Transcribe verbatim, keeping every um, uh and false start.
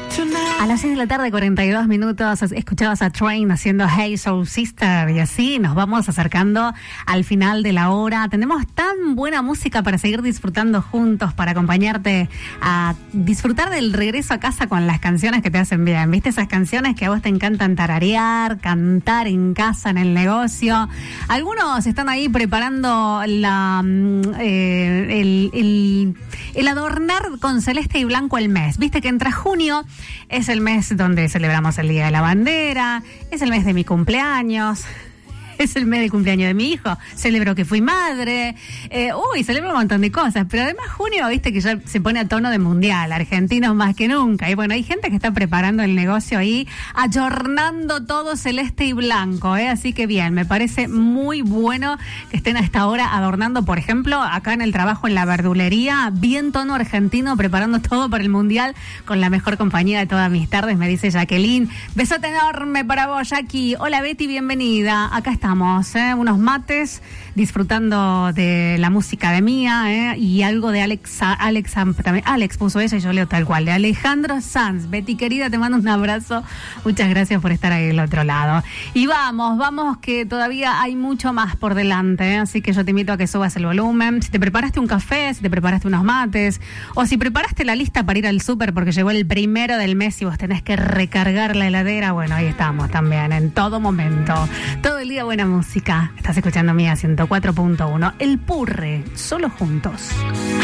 A las seis de la tarde, cuarenta y dos minutos, escuchabas a Train haciendo Hey Soul Sister, y así nos vamos acercando al final de la hora. Tenemos tan buena música para seguir disfrutando juntos, para acompañarte a disfrutar del regreso a casa con las canciones que te hacen bien. ¿Viste? Esas canciones que a vos te encantan tararear, cantar en casa, en el negocio. Algunos están ahí preparando la eh, el, el, el adornar con celeste y blanco el mes. Viste que entra junio, es el mes donde celebramos el Día de la Bandera, es el mes de mi cumpleaños, es el mes del cumpleaños de mi hijo, celebro que fui madre, eh, uy, celebro un montón de cosas, pero además junio, viste que ya se pone a tono de mundial, argentinos más que nunca, y bueno, hay gente que está preparando el negocio ahí, ayornando todo celeste y blanco, eh, así que bien, me parece muy bueno que estén a esta hora adornando, por ejemplo, acá en el trabajo en la verdulería, bien tono argentino, preparando todo para el mundial, con la mejor compañía de todas mis tardes, me dice Jacqueline. Besote enorme para vos, Jackie. Hola, Betty, bienvenida. Acá está. ¿eh? Unos mates, disfrutando de la música de Mía, ¿eh? Y algo de Alex, Alex, también, Alex puso ella y yo leo tal cual, de Alejandro Sanz. Betty querida, te mando un abrazo, muchas gracias por estar ahí del otro lado. Y vamos, vamos que todavía hay mucho más por delante, ¿eh? Así que yo te invito a que subas el volumen. Si te preparaste un café, si te preparaste unos mates, o si preparaste la lista para ir al súper porque llegó el primero del mes y vos tenés que recargar la heladera, bueno, ahí estamos también, en todo momento, todo el día buena música. Estás escuchando Mía ciento cuatro punto uno. El Purre, solo juntos.